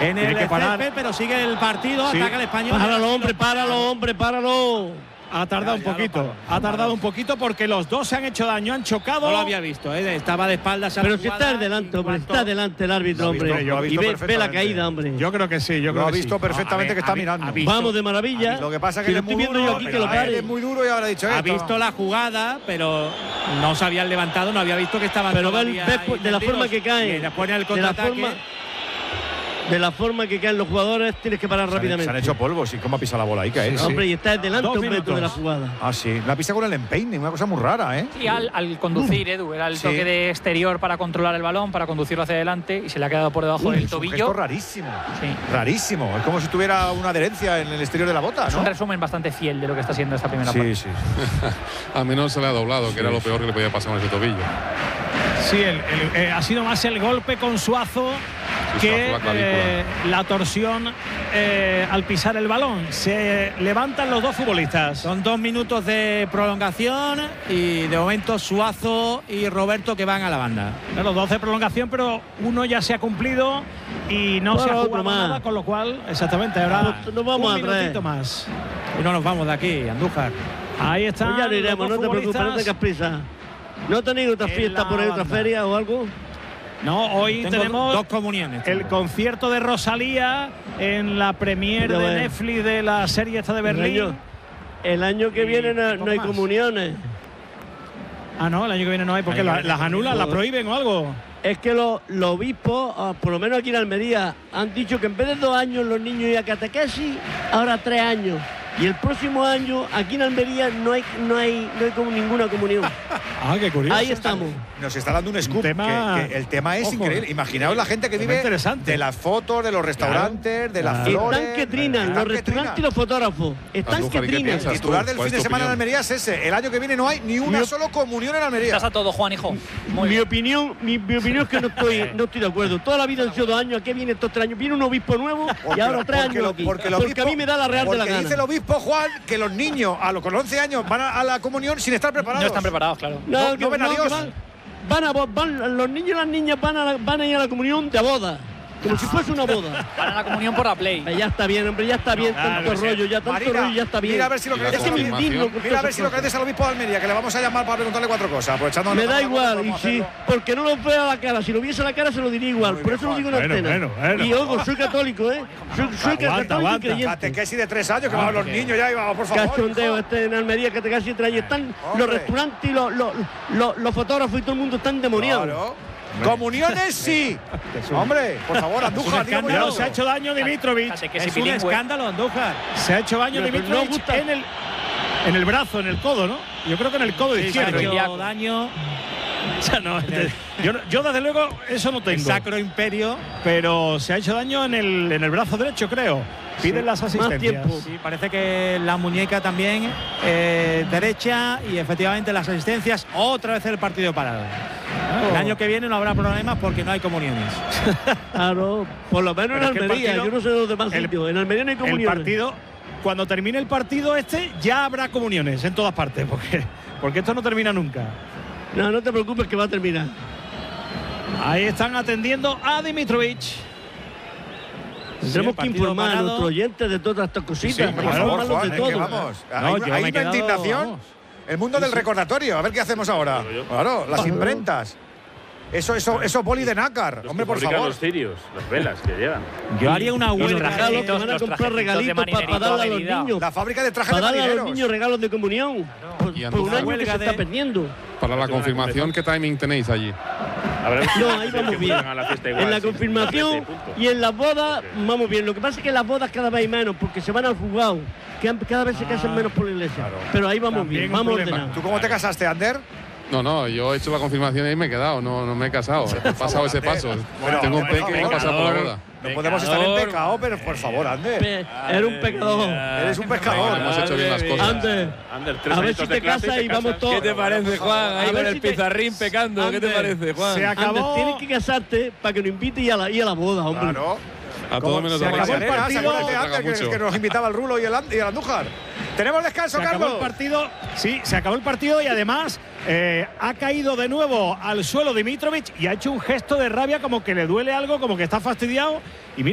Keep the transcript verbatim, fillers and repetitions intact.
en el que parar. césped, pero sigue el partido, sí. Ataca el Español. Páralo, hombre, páralo, hombre, páralo. Ha tardado ya, un ya poquito, ha tardado un poquito porque los dos se han hecho daño, han chocado. No lo había visto, ¿eh? Estaba de espaldas. Pero si está delante, hombre, está delante el árbitro, hombre. Visto, y ve, ve la caída, hombre. Yo creo que sí, yo lo creo ha que visto sí. perfectamente no, ver, que está mirando. Vamos de maravilla. Lo que pasa es que si es lo estoy muy viendo duro, yo aquí que lo pare. es muy duro y habrá dicho Ha esto. visto la jugada, pero no se habían levantado, no había visto que estaban. Pero ve, ve de la forma que cae. Y pone el contraataque. De la forma que caen los jugadores, tienes que parar se rápidamente. Han, se han hecho polvos y cómo ha pisado la bola ahí, cae. Sí, sí. Hombre, y está delante un metro de la jugada. Ah, sí. La pisa con el empeine, una cosa muy rara, ¿eh? Y al, al conducir, Edu, era el toque sí. de exterior para controlar el balón, para conducirlo hacia adelante y se le ha quedado por debajo Uy, del tobillo. Es un gesto rarísimo. Sí. Rarísimo. Es como si tuviera una adherencia en el exterior de la bota, ¿no? Es un resumen bastante fiel de lo que está siendo esta primera sí, parte. Sí, sí. Al menos se le ha doblado, que sí. era lo peor que le podía pasar con ese tobillo. Sí, el, el, eh, ha sido más el golpe con Suazo que la, eh, la torsión eh, al pisar el balón. Se levantan los dos futbolistas. Son dos minutos de prolongación y de momento Suazo y Roberto que van a la banda. Los dos de prolongación, pero uno ya se ha cumplido y no bueno, se ha jugado nada, con lo cual, exactamente, ahora no, no vamos un a minutito más. Y no nos vamos de aquí, Andújar. Ahí está. Pues ya lo iremos, no te preocupes, no tengas prisa. ¿No tenéis otra fiesta por ahí, otra feria o algo? No, hoy Tengo tenemos dos comuniones. El concierto de Rosalía en la premier de bueno. Netflix de la serie esta de Berlín. El año, el año que viene no, no hay más. comuniones. Ah, no, el año que viene no hay, porque la, las anulan, las prohíben o algo. Es que los, los obispos, por lo menos aquí en Almería, han dicho que en vez de dos años los niños iban a catequesis, ahora tres años. Y el próximo año, aquí en Almería, no hay, no hay, no hay como ninguna comunión. Ah, qué curioso. Ahí estamos. Nos está dando un scoop. Un tema, que, que el tema es ojo, increíble. Imaginaos la gente que vive de las fotos, de los restaurantes, claro, de las claro. flores. Están que trinan, están los que restaurantes y los fotógrafos. Están que trinan. El titular del fin de semana en Almería es ese. El año que viene no hay ni una mi solo comunión en Almería. Estás a todo, Juan, hijo. Muy mi, opinión, mi, mi opinión es que no estoy, no estoy de acuerdo. Toda la vida han sido dos años. ¿A qué viene estos tres años? Viene un obispo nuevo porque, y ahora tres años lo, aquí. Porque, porque obispo, a mí me da la real de la gana. Dice el obispo Juan que los niños a los con once años van a, a la comunión sin estar preparados. No están preparados, claro. No, no, no ven a Dios. Van, van a van, los niños y las niñas van a, la, van a ir a la comunión de boda. Como si fuese una boda. Para la comunión por la Play. Ya está bien, hombre, ya está bien, no, tanto claro, rollo, ya tanto Marina, rollo, ya está bien. Mira a ver si lo crees. Es que me indigno. Mira a ver si lo crees al obispo de Almería, que le vamos a llamar para preguntarle cuatro cosas. Me da igual, y sí, porque no lo veo a la cara. Si lo viese a la cara, se lo diría igual. Por eso lo digo en bueno, antena. Bueno, bueno. Y ojo, soy católico, ¿eh? Soy, soy aguanta, católico y creyente. Catequesis de tres años, que van los niños ya, y vamos, por favor. Cachondeo, este en Almería, catequesis de tres años. Están los restaurantes y los fotógrafos y todo el mundo están demoniados. Comuniones sí. Hombre, por favor, Andújar. No, se ha hecho daño Dimitrovic. Es un escándalo, Andújar. Se ha hecho daño Dimitrovic en el en el brazo, en el codo, ¿no? Yo creo que en el codo sí, izquierdo. Se ha hecho daño. O sea, no, yo, yo desde luego eso no tengo. El Sacro Imperio. Pero se ha hecho daño en el en el brazo derecho, creo. Piden sí, las asistencias. Sí, parece que la muñeca también eh, derecha y efectivamente las asistencias. Otra vez el partido parado. Oh. El año que viene no habrá problemas porque no hay comuniones. Claro, por lo menos en Almería. Partido, yo no sé de los demás sitios. En Almería no hay comuniones. El partido, cuando termine el partido este, ya habrá comuniones en todas partes, porque, porque esto no termina nunca. No, no te preocupes que va a terminar. Ahí están atendiendo a Dimitrovic. Tendremos sí, que informar parado. a nuestros oyentes de todas estas cositas. Sí, por favor, Juan, de todo. Vamos. No, hay hay una quedado, indignación. Vamos. El mundo del recordatorio. A ver qué hacemos ahora. Claro, las imprentas. Eso, eso, eso boli de nácar. Los Hombre, por favor. Los cirios, las velas que llevan. Yo haría una huelga. Los regalos que van a comprar regalitos para pa darle a los niños. La fábrica de trajes para de darle a los niños regalos de comunión. Claro. Por, por un año que se de... está perdiendo. Para la confirmación, ¿qué timing tenéis allí? No, ahí vamos bien. En la confirmación y en las bodas vamos bien. Lo que pasa es que en las bodas cada vez hay menos porque se van al juzgado. Cada vez se casan menos por la iglesia. Pero ahí vamos bien, vamos ordenados. ¿Tú cómo te casaste, Ander? No, no, yo he hecho la confirmación y me he quedado, no, no me he casado. He pasado ese paso. Bueno, Tengo un peque y he pasado por la boda. No podemos estar en pecado, pero por favor, Ander. Eres un pecador. Eres un pescador. Hemos hecho bien las cosas. Ander, Ander tres a ver si te casas y vamos todos. ¿Qué te parece, Juan? Ahí con el pizarrín pecando. ¿Qué te parece, Juan? Se acabó. Ander, tienes que casarte para que nos invite y a la, y a la boda, hombre. Claro. A todo menos se acabó el partido. Antes, que, que nos invitaba el Rulo y el, y el Andújar. Tenemos descanso, se Carlos. Acabó el partido, sí, se acabó el partido y además eh, ha caído de nuevo al suelo Dimitrovic y ha hecho un gesto de rabia como que le duele algo, como que está fastidiado. Y mira,